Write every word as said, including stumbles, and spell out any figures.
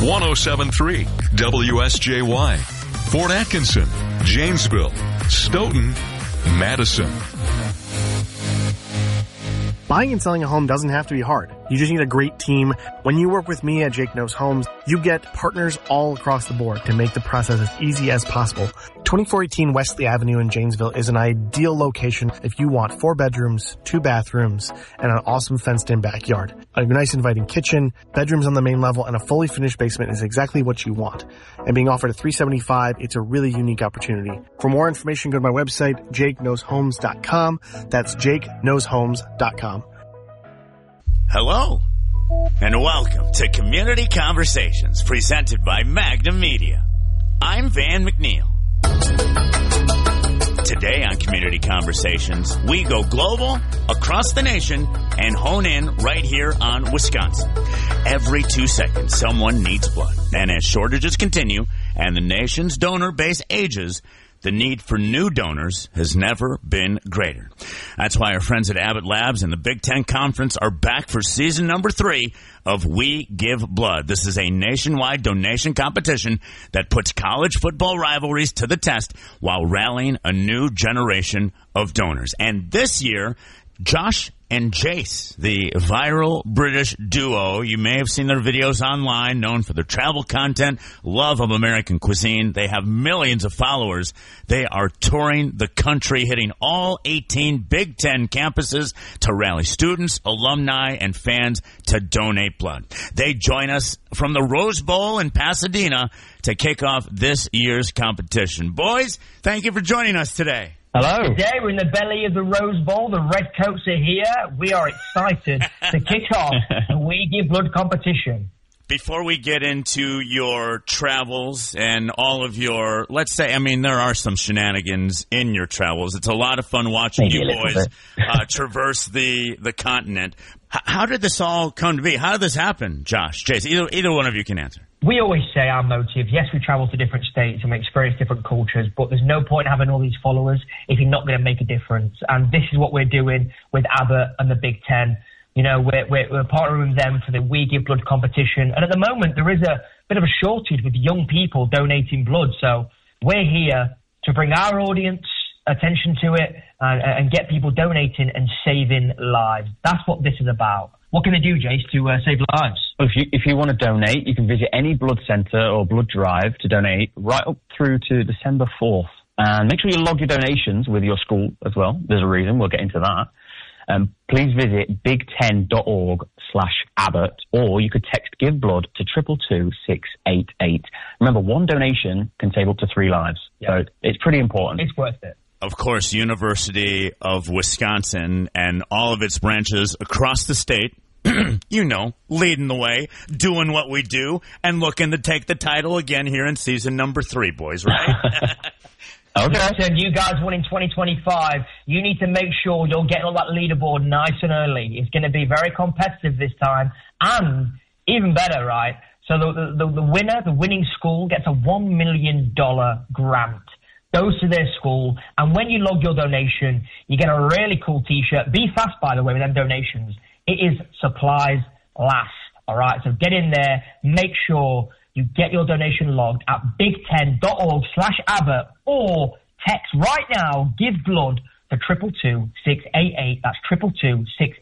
one oh seven point three W S J Y, Fort Atkinson, Janesville, Stoughton, Madison. Buying and selling a home doesn't have to be hard. You just need a great team. When you work with me at Jake Knows Homes, you get partners all across the board to make the process as easy as possible. twenty-four eighteen Wesley Avenue in Janesville is an ideal location if you want four bedrooms, two bathrooms, and an awesome fenced-in backyard. A nice inviting kitchen, bedrooms on the main level, and a fully finished basement is exactly what you want. And being offered at three seventy-five, it's a really unique opportunity. For more information, go to my website, jake knows homes dot com. That's jake knows homes dot com. Hello, and welcome to Community Conversations, presented by Magnum Media. I'm Van McNeil. Today on Community Conversations, we go global, across the nation, and hone in right here on Wisconsin. Every two seconds, someone needs blood. And as shortages continue and the nation's donor base ages, the need for new donors has never been greater. That's why our friends at Abbott Labs and the Big Ten Conference are back for season number three of We Give Blood. This is a nationwide donation competition that puts college football rivalries to the test while rallying a new generation of donors. And this year, Josh and Jace, the viral British duo. You may have seen their videos online, known for their travel content, love of American cuisine. They have millions of followers. They are touring the country, hitting all eighteen Big Ten campuses to rally students, alumni, and fans to donate blood. They join us from the Rose Bowl in Pasadena to kick off this year's competition. Boys, thank you for joining us today. Hello. Today we're in the belly of the Rose Bowl. The Redcoats are here. We are excited to kick off the We Give Blood competition. Before we get into your travels and all of your, let's say, I mean, there are some shenanigans in your travels. It's a lot of fun watching Maybe you boys uh, traverse the, the continent. H- how did this all come to be? How did this happen, Josh, Jason? Either, either one of you can answer. We always say our motive, yes, we travel to different states and we experience different cultures, but there's no point in having all these followers if you're not going to make a difference. And this is what we're doing with Abbott and the Big Ten. You know, we're, we're, we're partnering with them for the We Give Blood competition. And at the moment, there is a bit of a shortage with young people donating blood. So we're here to bring our audience attention to it and, and get people donating and saving lives. That's what this is about. What can they do, Jace, to uh, save lives? Well, if you if you want to donate, you can visit any blood centre or blood drive to donate right up through to December fourth. And make sure you log your donations with your school as well. There's a reason. We'll get into that. Um, please visit big10.org slash Abbott, or you could text Give Blood to triple two six eight eight. Remember, one donation can save up to three lives. Yep. So it's pretty important. It's worth it. Of course, University of Wisconsin and all of its branches across the state, you know, leading the way, doing what we do, and looking to take the title again here in season number three, boys, right? Okay. Listen, you guys won in twenty twenty-five. You need to make sure you're getting on that leaderboard nice and early. It's going to be very competitive this time, and even better, right? So the, the, the winner, the winning school, gets a one million dollars grant. Goes to their school, and when you log your donation, you get a really cool T-shirt. Be fast, by the way, with them donations. It is supplies last, all right? So get in there, make sure you get your donation logged at big10.org slash Abbott, or text right now, Give Blood, for triple two six eight eight. That's triple two six